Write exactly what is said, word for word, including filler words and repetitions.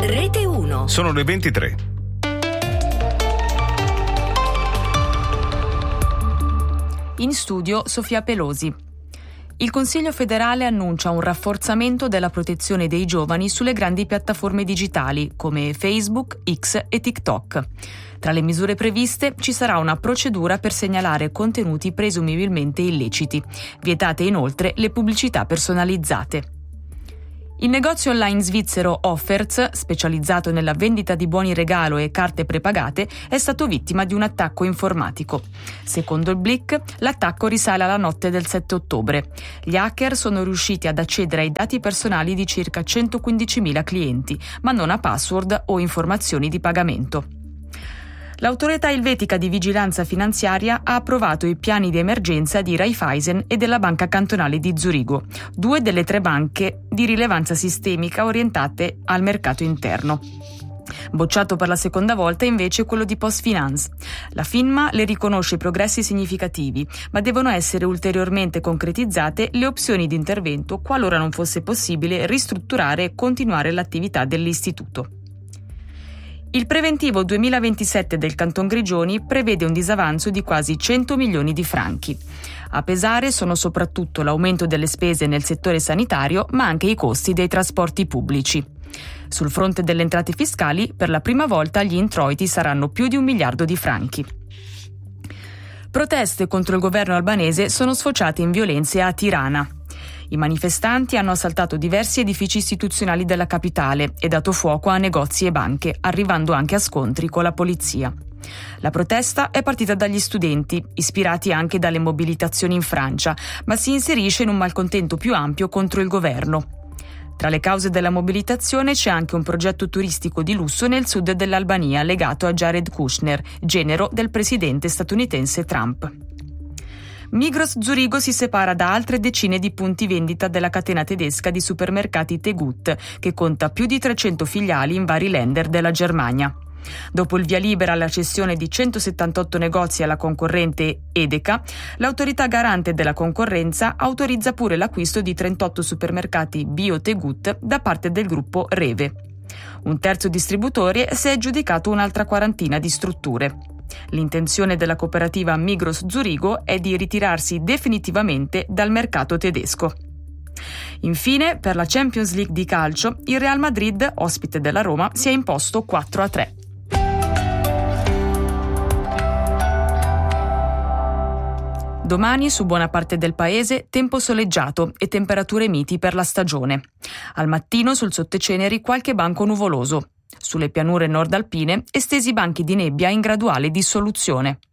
Rete uno. Sono le ventitré. In studio Sofia Pelosi. Il Consiglio federale annuncia un rafforzamento della protezione dei giovani sulle grandi piattaforme digitali come Facebook, X e TikTok. Tra le misure previste ci sarà una procedura per segnalare contenuti presumibilmente illeciti. Vietate inoltre le pubblicità personalizzate. Il negozio online svizzero Offerts, specializzato nella vendita di buoni regalo e carte prepagate, è stato vittima di un attacco informatico. Secondo il Blick, l'attacco risale alla notte del sette ottobre. Gli hacker sono riusciti ad accedere ai dati personali di circa centoquindicimila clienti, ma non a password o informazioni di pagamento. L'autorità elvetica di vigilanza finanziaria ha approvato i piani di emergenza di Raiffeisen e della Banca Cantonale di Zurigo, due delle tre banche di rilevanza sistemica orientate al mercato interno. Bocciato per la seconda volta invece quello di PostFinance. La FINMA le riconosce progressi significativi, ma devono essere ulteriormente concretizzate le opzioni di intervento qualora non fosse possibile ristrutturare e continuare l'attività dell'istituto. Il preventivo duemilaventisette del Canton Grigioni prevede un disavanzo di quasi cento milioni di franchi. A pesare sono soprattutto l'aumento delle spese nel settore sanitario, ma anche i costi dei trasporti pubblici. Sul fronte delle entrate fiscali, per la prima volta gli introiti saranno più di un miliardo di franchi. Proteste contro il governo albanese sono sfociate in violenze a Tirana. I manifestanti hanno assaltato diversi edifici istituzionali della capitale e dato fuoco a negozi e banche, arrivando anche a scontri con la polizia. La protesta è partita dagli studenti, ispirati anche dalle mobilitazioni in Francia, ma si inserisce in un malcontento più ampio contro il governo. Tra le cause della mobilitazione c'è anche un progetto turistico di lusso nel sud dell'Albania legato a Jared Kushner, genero del presidente statunitense Trump. Migros Zurigo si separa da altre decine di punti vendita della catena tedesca di supermercati Tegut, che conta più di trecento filiali in vari länder della Germania. Dopo il via libera alla cessione di centosettantotto negozi alla concorrente Edeka, l'autorità garante della concorrenza autorizza pure l'acquisto di trentotto supermercati Bio Tegut da parte del gruppo Reve. Un terzo distributore si è aggiudicato un'altra quarantina di strutture. L'intenzione della cooperativa Migros Zurigo è di ritirarsi definitivamente dal mercato tedesco. Infine, per la Champions League di calcio, il Real Madrid, ospite della Roma, si è imposto quattro a tre. Domani su buona parte del paese tempo soleggiato e temperature miti per la stagione. Al mattino sul sottoceneri qualche banco nuvoloso. Sulle pianure nord alpine estesi banchi di nebbia in graduale dissoluzione.